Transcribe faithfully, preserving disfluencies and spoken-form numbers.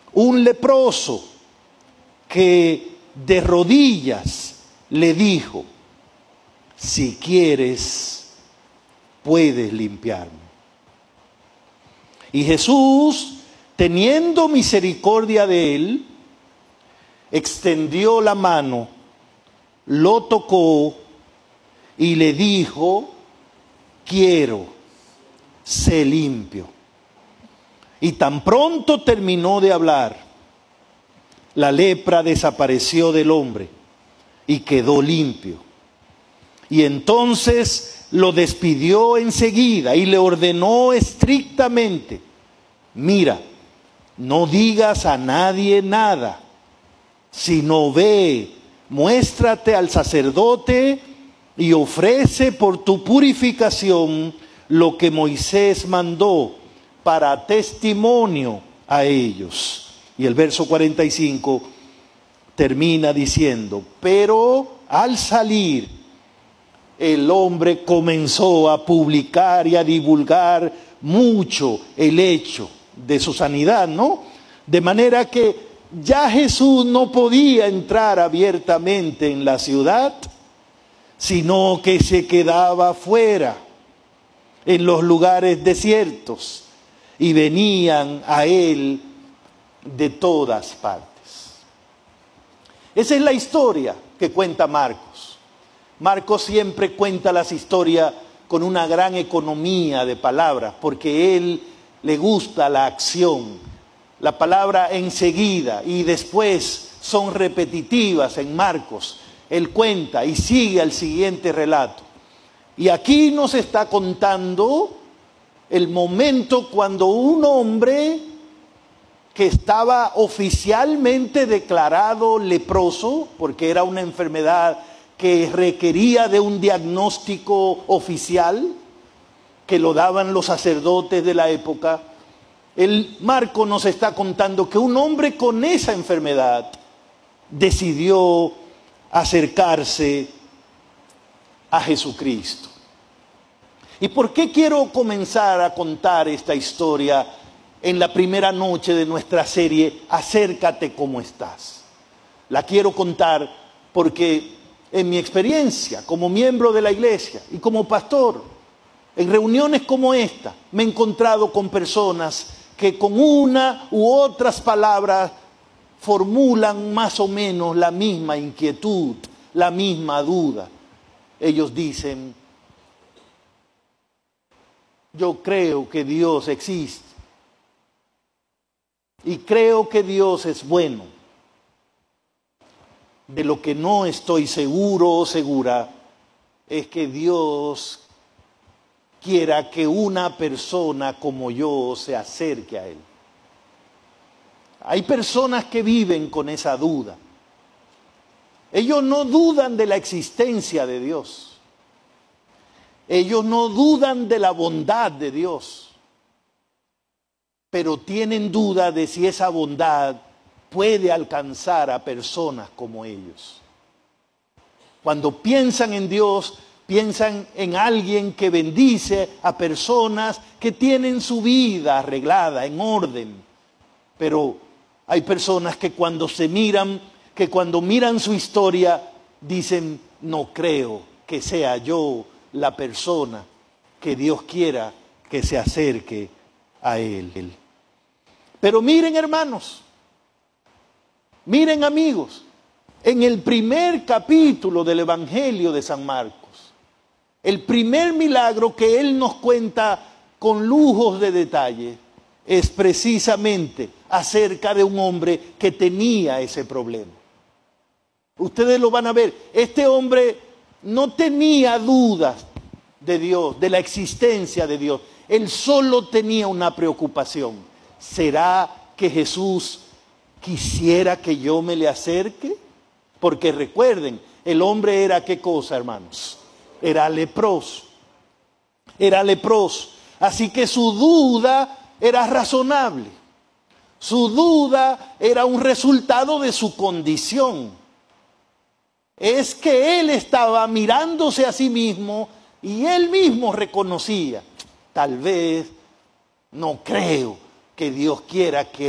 un leproso que de rodillas le dijo: si quieres, puedes limpiarme. Y Jesús, teniendo misericordia de él, extendió la mano, lo tocó y le dijo: quiero, sé limpio. Y tan pronto terminó de hablar, la lepra desapareció del hombre y quedó limpio. Y entonces lo despidió enseguida y le ordenó estrictamente: mira, no digas a nadie nada, sino ve, muéstrate al sacerdote y ofrece por tu purificación lo que Moisés mandó para testimonio a ellos. Y el verso cuarenta y cinco termina diciendo: pero al salir, el hombre comenzó a publicar y a divulgar mucho el hecho de su sanidad, ¿no? De manera que ya Jesús no podía entrar abiertamente en la ciudad, sino que se quedaba fuera, en los lugares desiertos, y venían a él de todas partes. Esa es la historia que cuenta Marcos. Marcos siempre cuenta las historias con una gran economía de palabras, porque él le gusta la acción, la palabra enseguida y después son repetitivas en Marcos. Él cuenta y sigue al siguiente relato. Y aquí nos está contando el momento cuando un hombre que estaba oficialmente declarado leproso, porque era una enfermedad que requería de un diagnóstico oficial, que lo daban los sacerdotes de la época. El Marco nos está contando que un hombre con esa enfermedad decidió acercarse a Jesucristo. ¿Y por qué quiero comenzar a contar esta historia en la primera noche de nuestra serie Acércate como estás? La quiero contar porque en mi experiencia como miembro de la iglesia y como pastor, en reuniones como esta, me he encontrado con personas que con una u otras palabras formulan más o menos la misma inquietud, la misma duda. Ellos dicen: yo creo que Dios existe y creo que Dios es bueno. De lo que no estoy seguro o segura es que Dios quiera que una persona como yo se acerque a Él. Hay personas que viven con esa duda. Ellos no dudan de la existencia de Dios. Ellos no dudan de la bondad de Dios. Pero tienen duda de si esa bondad puede alcanzar a personas como ellos. Cuando piensan en Dios, piensan en alguien que bendice a personas que tienen su vida arreglada, en orden. Pero hay personas que cuando se miran, que cuando miran su historia, dicen: no creo que sea yo la persona que Dios quiera que se acerque a Él. Pero miren, hermanos, miren, amigos, en el primer capítulo del Evangelio de San Marcos, el primer milagro que él nos cuenta con lujos de detalle es precisamente acerca de un hombre que tenía ese problema. Ustedes lo van a ver. Este hombre no tenía dudas de Dios, de la existencia de Dios. Él solo tenía una preocupación: ¿será que Jesús quisiera que yo me le acerque? Porque recuerden, el hombre era ¿qué cosa, hermanos? Era leproso. Era leproso. Así que su duda era razonable. Su duda era un resultado de su condición. Es que él estaba mirándose a sí mismo y él mismo reconocía: tal vez no creo que Dios quiera que